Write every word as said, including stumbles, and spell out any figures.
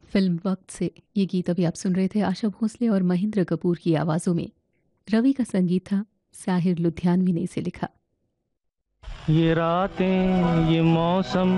Film वक्त से ये गीत अभी आप सुन रहे थे आशा भोसले और महेंद्र कपूर की आवाज़ों में। रवि का संगीत था, साहिर लुधियानवी ने इसे लिखा। ये रातें ये मौसम